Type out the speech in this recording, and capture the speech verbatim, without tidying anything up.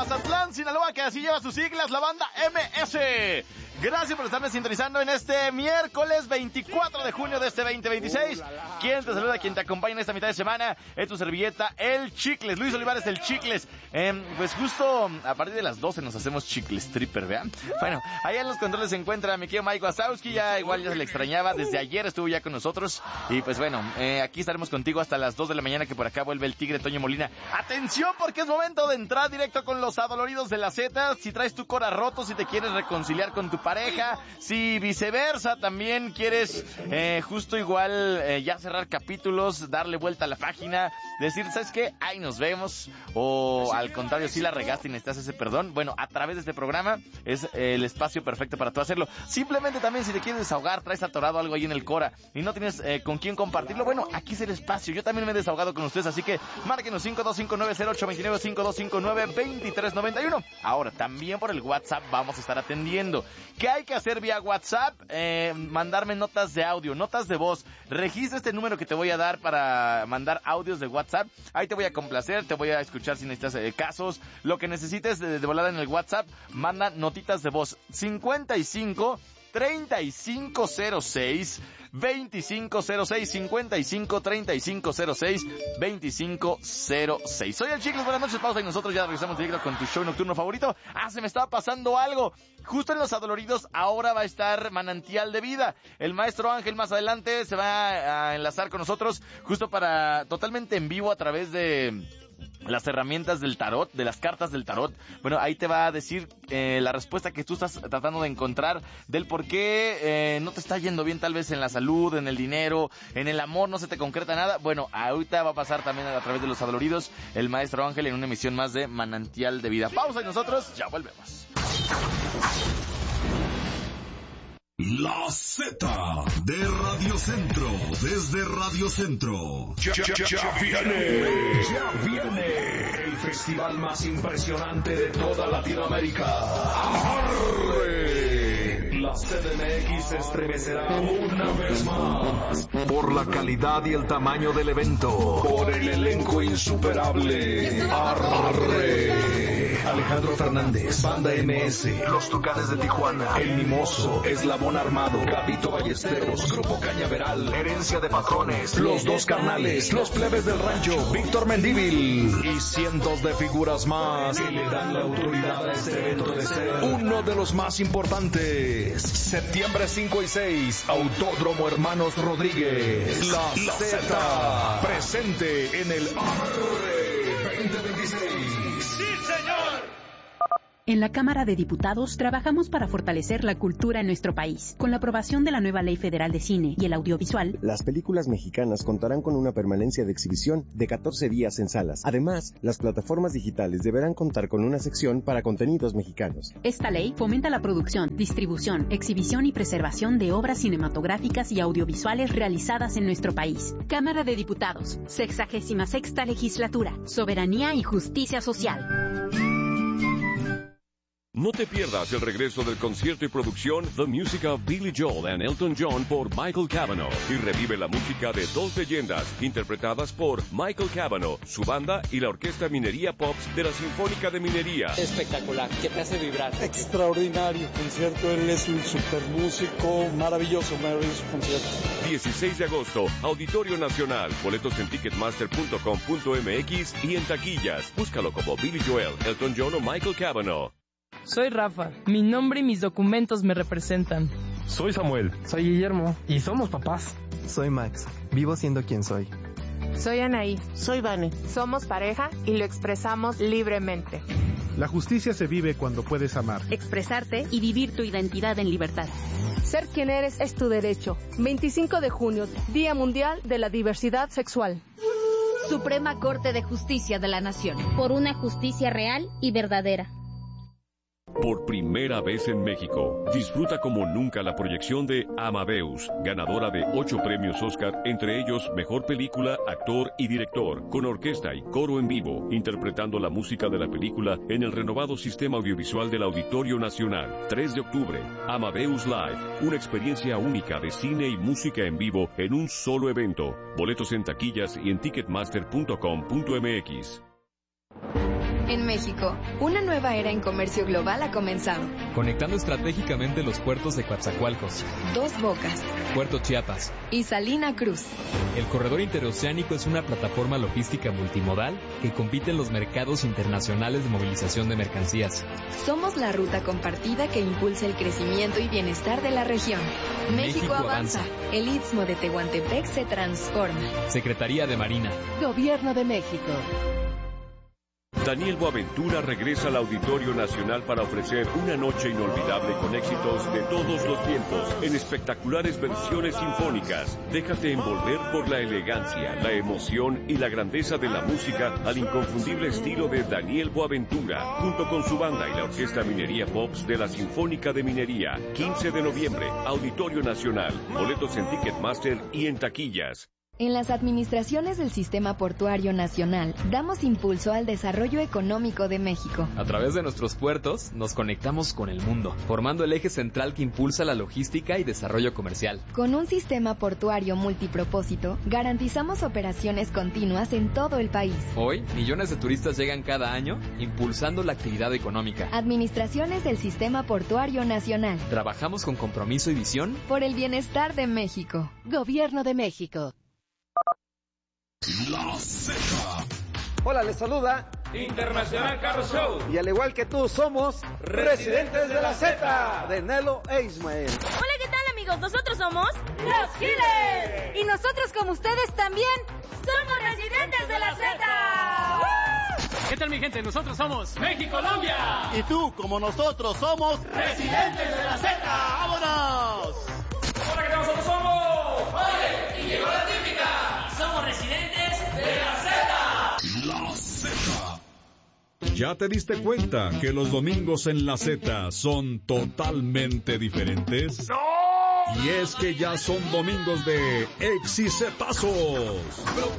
Mazatlán, Sinaloa, que así lleva sus siglas, la banda M S. Gracias por estarme sintonizando en este miércoles veinticuatro de junio de este veinte veintiséis. ¿Quién te saluda? ¿Quién te acompaña en esta mitad de semana? Es tu servilleta, el Chicles, Luis Olivares, el Chicles. Eh, pues justo a partir de las doce nos hacemos Chicles Tripper, ¿vean? Bueno, allá en los controles se encuentra mi querido Mike Wazowski, ya igual ya se le extrañaba, desde ayer estuvo ya con nosotros. Y pues bueno, eh, aquí estaremos contigo hasta las dos de la mañana, que por acá vuelve el Tigre Toño Molina. ¡Atención! Porque es momento de entrar directo con los adoloridos de la Z. Si traes tu cora roto, si te quieres reconciliar con tu pareja, si viceversa también quieres eh, justo igual eh, ya cerrar capítulos, darle vuelta a la página, decir, ¿sabes qué? Ahí nos vemos. O al contrario, si la regaste y necesitas ese perdón, bueno, a través de este programa es el espacio perfecto para tú hacerlo. Simplemente también si te quieres desahogar, traes atorado algo ahí en el cora y no tienes eh, con quién compartirlo, bueno, aquí es el espacio. Yo también me he desahogado con ustedes, así que márquenos cinco dos cinco nueve cero ocho dos nueve, cinco dos cinco nueve, dos tres nueve uno. Ahora, también por el WhatsApp vamos a estar atendiendo. ¿Qué hay que hacer vía WhatsApp? Eh, mandarme notas de audio, notas de voz. Registra este número que te voy a dar para mandar audios de WhatsApp. Ahí te voy a complacer, te voy a escuchar si necesitas eh, casos. Lo que necesites de, de volada en el WhatsApp, manda notitas de voz. cincuenta y cinco treinta y cinco cero seis veinticinco cero seis, cincuenta y cinco treinta y cinco cero seis veinticinco cero seis. Soy el Chicles, buenas noches, pausa y nosotros ya regresamos directo con tu show nocturno favorito. Ah, se me estaba pasando algo. Justo en los adoloridos ahora va a estar Manantial de Vida. El maestro Ángel más adelante se va a enlazar con nosotros justo para totalmente en vivo a través de las herramientas del tarot, de las cartas del tarot. Bueno, ahí te va a decir eh, la respuesta que tú estás tratando de encontrar del por qué eh, no te está yendo bien, tal vez en la salud, en el dinero, en el amor, no se te concreta nada. Bueno, ahorita va a pasar también a través de los adoloridos el maestro Ángel en una emisión más de Manantial de Vida. Pausa y nosotros ya volvemos. La Z de Radio Centro, desde Radio Centro. Ya, ya, ya, ya viene, ya viene el festival más impresionante de toda Latinoamérica. ¡Arre! La C D M X se estremecerá una vez más. Por la calidad y el tamaño del evento. Por el elenco insuperable. ¡Arre! Alejandro Fernández, Banda M S, Los Tucanes de Tijuana, El Mimoso, Eslabón Armado, Gabito Ballesteros, Grupo Cañaveral, Herencia de Patrones, Los Dos Carnales, Los Plebes del Rancho, Víctor Mendívil y cientos de figuras más que le dan la autoridad a este evento de ser uno de los más importantes. Septiembre cinco y seis, Autódromo Hermanos Rodríguez. La, la Z presente en el Arre veinte veintiséis. ¡Sí, señor! En la Cámara de Diputados trabajamos para fortalecer la cultura en nuestro país. Con la aprobación de la nueva Ley Federal de Cine y el Audiovisual, las películas mexicanas contarán con una permanencia de exhibición de catorce días en salas. Además, las plataformas digitales deberán contar con una sección para contenidos mexicanos. Esta ley fomenta la producción, distribución, exhibición y preservación de obras cinematográficas y audiovisuales realizadas en nuestro país. Cámara de Diputados, sexagésima sexta legislatura, soberanía y justicia social. No te pierdas el regreso del concierto y producción The Music of Billy Joel and Elton John por Michael Cavanaugh y revive la música de dos leyendas interpretadas por Michael Cavanaugh, su banda y la Orquesta Minería Pops de la Sinfónica de Minería. Espectacular, que te hace vibrar. Extraordinario concierto, él es un super músico, maravilloso, maravilloso concierto. dieciséis de agosto, Auditorio Nacional, boletos en ticketmaster punto com punto m x y en taquillas. Búscalo como Billy Joel, Elton John o Michael Cavanaugh. Soy Rafa, mi nombre y mis documentos me representan. Soy Samuel. Soy Guillermo. Y somos papás. Soy Max, vivo siendo quien soy. Soy Anaí. Soy Vane. Somos pareja y lo expresamos libremente. La justicia se vive cuando puedes amar, expresarte y vivir tu identidad en libertad. Ser quien eres es tu derecho. veinticinco de junio, Día Mundial de la Diversidad Sexual. Suprema Corte de Justicia de la Nación. Por una justicia real y verdadera. Por primera vez en México, disfruta como nunca la proyección de Amadeus, ganadora de ocho premios Oscar, entre ellos Mejor Película, Actor y Director, con orquesta y coro en vivo, interpretando la música de la película en el renovado sistema audiovisual del Auditorio Nacional. tres de octubre, Amadeus Live, una experiencia única de cine y música en vivo en un solo evento. Boletos en taquillas y en ticketmaster punto com punto m x. En México, una nueva era en comercio global ha comenzado. Conectando estratégicamente los puertos de Coatzacoalcos, Dos Bocas Puerto Chiapas y Salina Cruz. El corredor interoceánico es una plataforma logística multimodal que compite en los mercados internacionales de movilización de mercancías. Somos la ruta compartida que impulsa el crecimiento y bienestar de la región. México, México avanza. avanza. El Istmo de Tehuantepec se transforma. Secretaría de Marina. Gobierno de México. Daniel Boaventura regresa al Auditorio Nacional para ofrecer una noche inolvidable con éxitos de todos los tiempos en espectaculares versiones sinfónicas. Déjate envolver por la elegancia, la emoción y la grandeza de la música al inconfundible estilo de Daniel Boaventura, junto con su banda y la Orquesta Minería Pops de la Sinfónica de Minería. quince de noviembre, Auditorio Nacional. Boletos en Ticketmaster y en taquillas. En las administraciones del Sistema Portuario Nacional, damos impulso al desarrollo económico de México. A través de nuestros puertos, nos conectamos con el mundo, formando el eje central que impulsa la logística y desarrollo comercial. Con un sistema portuario multipropósito, garantizamos operaciones continuas en todo el país. Hoy, millones de turistas llegan cada año, impulsando la actividad económica. Administraciones del Sistema Portuario Nacional. Trabajamos con compromiso y visión por el bienestar de México. Gobierno de México. La Z. Hola, les saluda Internacional Carros Show. Y al igual que tú, somos Residentes de la Z, de Nelo e Ismael. Hola, ¿qué tal, amigos? Nosotros somos Los Giles. Y nosotros, como ustedes, también somos Residentes de la Z. ¿Qué tal, mi gente? Nosotros somos México Colombia. Y tú, como nosotros, somos Residentes de la Z. ¡Vámonos! Hola, ¿qué tal? Nosotros somos Oye, y llegó la típica. Somos Residentes de la Z. La Z. ¿Ya te diste cuenta que los domingos en la Z son totalmente diferentes? ¡No! Y es que ya son domingos de exicetazos.